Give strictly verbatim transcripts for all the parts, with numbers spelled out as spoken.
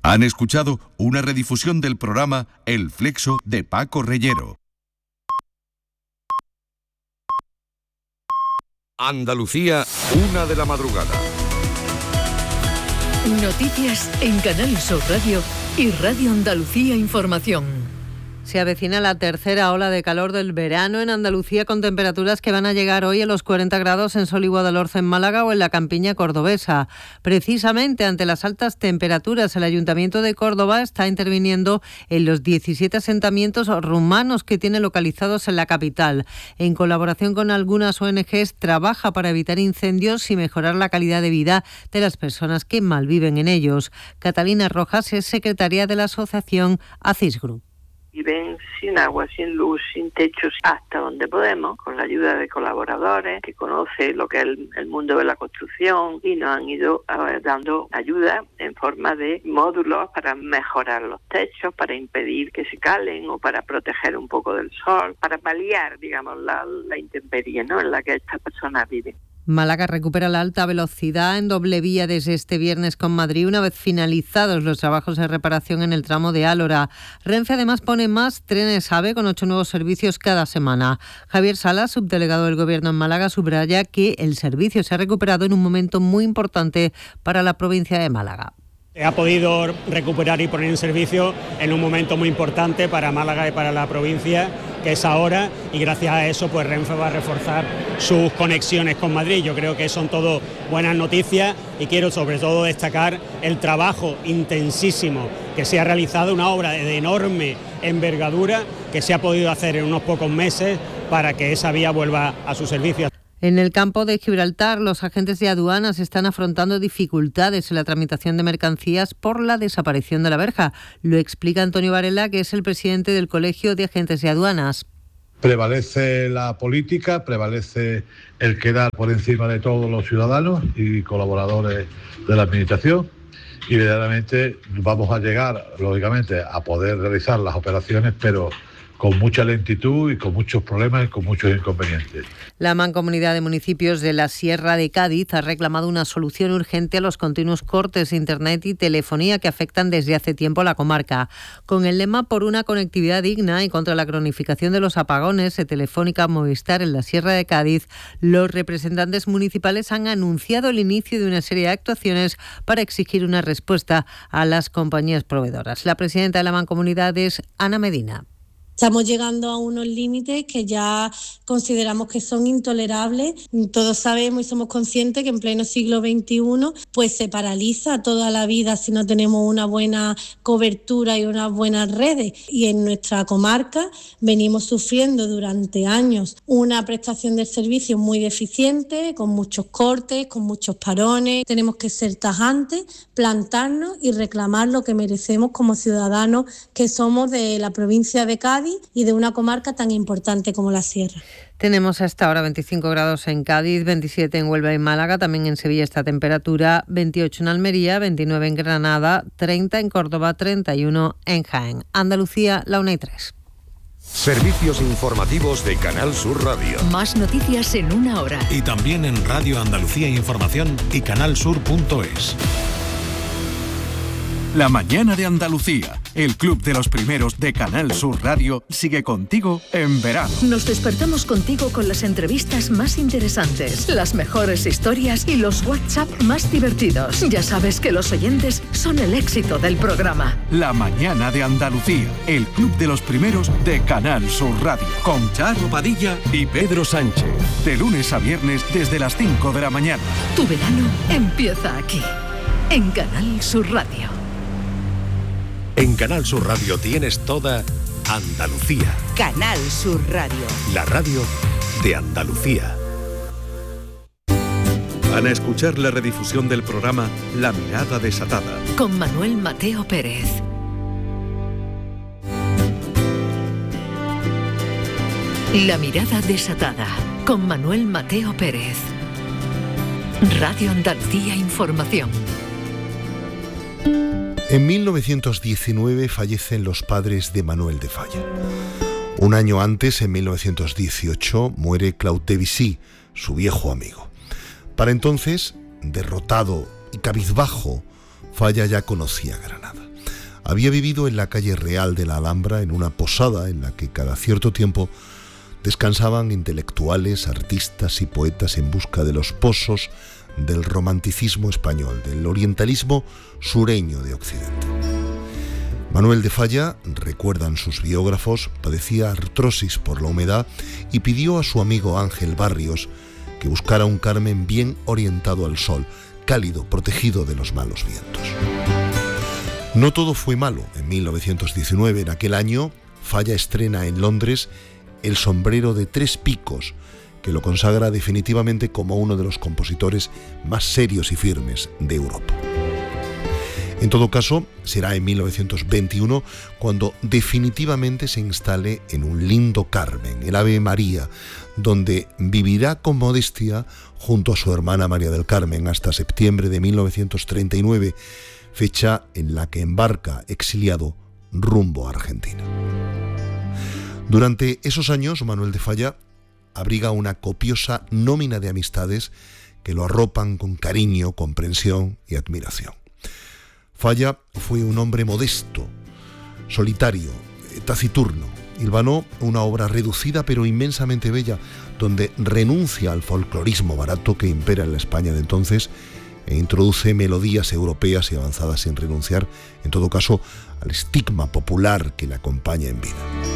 Han escuchado una redifusión del programa El Flexo de Paco Reyero. Andalucía, una de la madrugada. Noticias en Canal Sur Radio y Radio Andalucía Información. Se avecina la tercera ola de calor del verano en Andalucía, con temperaturas que van a llegar hoy a los cuarenta grados en Sol y Guadalhorce en Málaga o en la campiña cordobesa. Precisamente ante las altas temperaturas, el Ayuntamiento de Córdoba está interviniendo en los diecisiete asentamientos rumanos que tiene localizados en la capital. En colaboración con algunas O N Ges, trabaja para evitar incendios y mejorar la calidad de vida de las personas que malviven en ellos. Catalina Rojas es secretaria de la asociación ACIS Group. Viven sin agua, sin luz, sin techos, hasta donde podemos, con la ayuda de colaboradores que conocen lo que es el, el mundo de la construcción, y nos han ido uh, dando ayuda en forma de módulos para mejorar los techos, para impedir que se calen o para proteger un poco del sol, para paliar, digamos, la, la intemperie, ¿no?, en la que estas personas viven. Málaga recupera la alta velocidad en doble vía desde este viernes con Madrid, una vez finalizados los trabajos de reparación en el tramo de Álora. Renfe además pone más trenes AVE con ocho nuevos servicios cada semana. Javier Salas, subdelegado del Gobierno en Málaga, subraya que el servicio se ha recuperado en un momento muy importante para la provincia de Málaga. Se ha podido recuperar y poner en servicio en un momento muy importante para Málaga y para la provincia, que es ahora, y gracias a eso pues Renfe va a reforzar sus conexiones con Madrid. Yo creo que son todo buenas noticias y quiero sobre todo destacar el trabajo intensísimo que se ha realizado, una obra de enorme envergadura que se ha podido hacer en unos pocos meses para que esa vía vuelva a su servicio. En el campo de Gibraltar, los agentes de aduanas están afrontando dificultades en la tramitación de mercancías por la desaparición de la verja. Lo explica Antonio Varela, que es el presidente del Colegio de Agentes de Aduanas. Prevalece la política, prevalece el quedar por encima de todos los ciudadanos y colaboradores de la Administración, y verdaderamente vamos a llegar, lógicamente, a poder realizar las operaciones, pero con mucha lentitud y con muchos problemas y con muchos inconvenientes. La Mancomunidad de Municipios de la Sierra de Cádiz ha reclamado una solución urgente a los continuos cortes de internet y telefonía que afectan desde hace tiempo a la comarca. Con el lema por una conectividad digna y contra la cronificación de los apagones de Telefónica Movistar en la Sierra de Cádiz, los representantes municipales han anunciado el inicio de una serie de actuaciones para exigir una respuesta a las compañías proveedoras. La presidenta de la Mancomunidad es Ana Medina. Estamos llegando a unos límites que ya consideramos que son intolerables. Todos sabemos y somos conscientes que en pleno siglo veintiuno pues se paraliza toda la vida si no tenemos una buena cobertura y unas buenas redes. Y en nuestra comarca venimos sufriendo durante años una prestación de servicios muy deficiente, con muchos cortes, con muchos parones. Tenemos que ser tajantes, plantarnos y reclamar lo que merecemos como ciudadanos que somos de la provincia de Cádiz y de una comarca tan importante como la Sierra. Tenemos hasta ahora veinticinco grados en Cádiz, veintisiete en Huelva y Málaga, también en Sevilla esta temperatura, veintiocho en Almería, veintinueve en Granada, treinta en Córdoba, treinta y uno en Jaén. Andalucía, la una y tres. Servicios informativos de Canal Sur Radio. Más noticias en una hora. Y también en Radio Andalucía Información y canalsur punto es. La mañana de Andalucía, el club de los primeros de Canal Sur Radio, sigue contigo en verano. Nos despertamos contigo con las entrevistas más interesantes, las mejores historias y los WhatsApp más divertidos. Ya sabes que los oyentes son el éxito del programa. La mañana de Andalucía, el club de los primeros de Canal Sur Radio, con Charo Padilla y Pedro Sánchez. De lunes a viernes desde las cinco de la mañana. Tu verano empieza aquí, en Canal Sur Radio. En Canal Sur Radio tienes toda Andalucía. Canal Sur Radio. La radio de Andalucía. Van a escuchar la redifusión del programa La Mirada Desatada. Con Manuel Mateo Pérez. La Mirada Desatada. Con Manuel Mateo Pérez. Radio Andalucía Información. En mil novecientos diecinueve fallecen los padres de Manuel de Falla. Un año antes, en mil novecientos dieciocho, muere Claude Debussy, su viejo amigo. Para entonces, derrotado y cabizbajo, Falla ya conocía Granada. Había vivido en la calle Real de la Alhambra, en una posada en la que cada cierto tiempo descansaban intelectuales, artistas y poetas en busca de los pozos del romanticismo español, del orientalismo sureño de Occidente. Manuel de Falla, recuerdan sus biógrafos, padecía artrosis por la humedad y pidió a su amigo Ángel Barrios que buscara un Carmen bien orientado al sol, cálido, protegido de los malos vientos. No todo fue malo. En mil novecientos diecinueve, en aquel año, Falla estrena en Londres El sombrero de tres picos, que lo consagra definitivamente como uno de los compositores más serios y firmes de Europa. En todo caso, será en mil novecientos veintiuno cuando definitivamente se instale en un lindo Carmen, el Ave María, donde vivirá con modestia junto a su hermana María del Carmen hasta septiembre de mil novecientos treinta y nueve, fecha en la que embarca exiliado rumbo a Argentina. Durante esos años, Manuel de Falla abriga una copiosa nómina de amistades que lo arropan con cariño, comprensión y admiración. Falla fue un hombre modesto, solitario, taciturno. Hilvanó una obra reducida pero inmensamente bella, donde renuncia al folclorismo barato que impera en la España de entonces e introduce melodías europeas y avanzadas sin renunciar, en todo caso, al estigma popular que le acompaña en vida.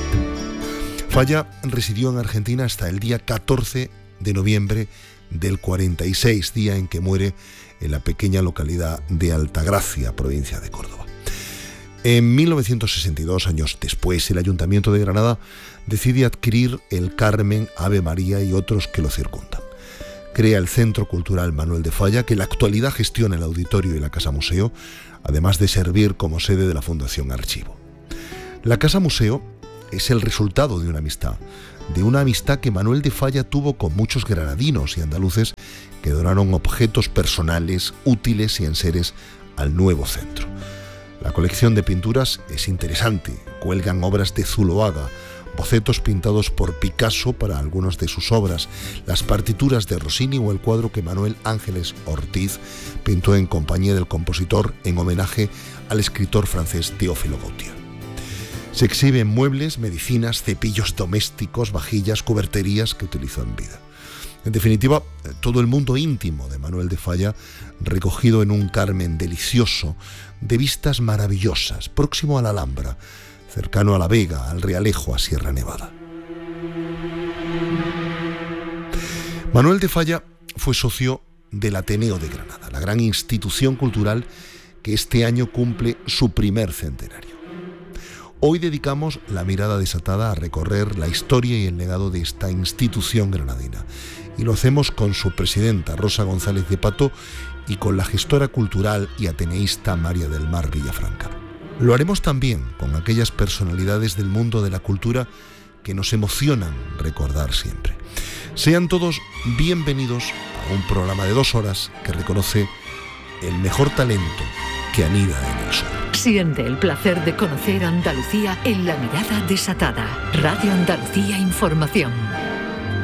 Falla residió en Argentina hasta el día catorce de noviembre del cuarenta y seis, día en que muere en la pequeña localidad de Altagracia, provincia de Córdoba. En mil novecientos sesenta y dos, años después, el Ayuntamiento de Granada decide adquirir el Carmen, Ave María y otros que lo circundan. Crea el Centro Cultural Manuel de Falla, que en la actualidad gestiona el auditorio y la Casa Museo, además de servir como sede de la Fundación Archivo. La Casa Museo es el resultado de una amistad, de una amistad que Manuel de Falla tuvo con muchos granadinos y andaluces que donaron objetos personales, útiles y enseres al nuevo centro. La colección de pinturas es interesante, cuelgan obras de Zuloaga, bocetos pintados por Picasso para algunas de sus obras, las partituras de Rossini o el cuadro que Manuel Ángeles Ortiz pintó en compañía del compositor en homenaje al escritor francés Théophile Gautier. Se exhiben muebles, medicinas, cepillos domésticos, vajillas, cuberterías que utilizó en vida. En definitiva, todo el mundo íntimo de Manuel de Falla, recogido en un Carmen delicioso, de vistas maravillosas, próximo a la Alhambra, cercano a La Vega, al Realejo, a Sierra Nevada. Manuel de Falla fue socio del Ateneo de Granada, la gran institución cultural que este año cumple su primer centenario. Hoy dedicamos la mirada desatada a recorrer la historia y el legado de esta institución granadina. Y lo hacemos con su presidenta, Rosa González de Pato, y con la gestora cultural y ateneísta María del Mar Villafranca. Lo haremos también con aquellas personalidades del mundo de la cultura que nos emocionan recordar siempre. Sean todos bienvenidos a un programa de dos horas que reconoce el mejor talento que anida en el sol. Siente el placer de conocer Andalucía en la mirada desatada. Radio Andalucía Información.